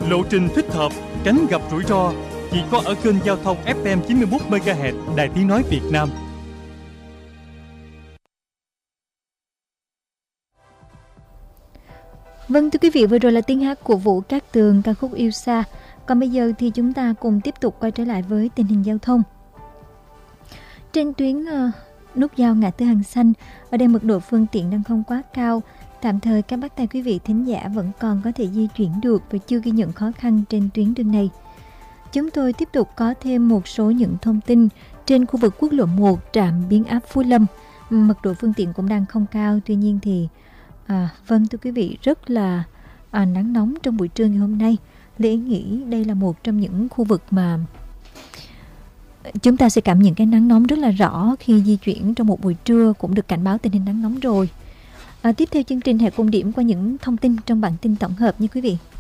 Lộ trình thích hợp, tránh gặp rủi ro chỉ có ở kênh giao thông FM 91 MHz Đài Tiếng nói Việt Nam. Vâng, thưa quý vị, vừa rồi là tiếng hát của Vũ Cát Tường, ca khúc Yêu Xa. Còn bây giờ thì chúng ta cùng tiếp tục quay trở lại với tình hình giao thông. Trên tuyến nút giao ngã tư Hàng Xanh, ở đây mật độ phương tiện đang không quá cao. Tạm thời các bác tài quý vị thính giả vẫn còn có thể di chuyển được và chưa ghi nhận khó khăn trên tuyến đường này. Chúng tôi tiếp tục có thêm một số những thông tin trên khu vực quốc lộ 1 trạm biến áp Phú Lâm. Mật độ phương tiện cũng đang không cao, tuy nhiên thì vâng thưa quý vị, rất là nắng nóng trong buổi trưa ngày hôm nay. Lễ nghĩ đây là một trong những khu vực mà chúng ta sẽ cảm nhận cái nắng nóng rất là rõ khi di chuyển trong một buổi trưa, cũng được cảnh báo tình hình nắng nóng rồi. Tiếp theo chương trình hãy cùng điểm qua những thông tin trong bản tin tổng hợp như quý vị.